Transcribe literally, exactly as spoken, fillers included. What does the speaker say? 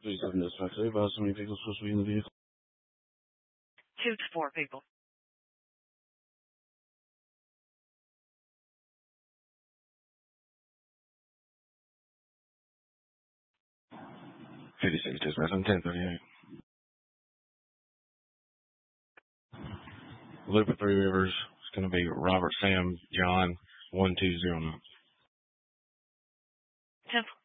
three seven dispatch. They advise how many vehicles supposed to be in the vehicle. Two to four people. fifty-six dispatch on ten thirty-eight. Loop at Three Rivers. It's going to be Robert Sam John one two zero nine. ten